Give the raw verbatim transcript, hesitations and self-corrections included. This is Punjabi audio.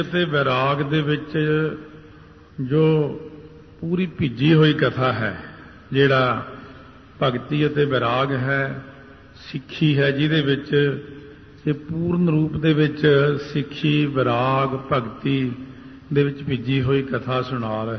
ਤੇ ਵੈਰਾਗ ਦੇ ਵਿੱਚ ਜੋ ਪੂਰੀ ਭਿੱਜੀ ਹੋਈ ਕਥਾ ਹੈ, ਜਿਹੜਾ ਭਗਤੀ ਅਤੇ ਵੈਰਾਗ ਹੈ, ਸਿੱਖੀ ਹੈ, ਜਿਹਦੇ ਵਿੱਚ ਇਹ ਪੂਰਨ ਰੂਪ ਦੇ ਵਿੱਚ ਸਿੱਖੀ, ਵੈਰਾਗ, ਭਗਤੀ ਦੇ ਵਿੱਚ ਭਿੱਜੀ ਹੋਈ ਕਥਾ ਸੁਣਾ ਰਹੇ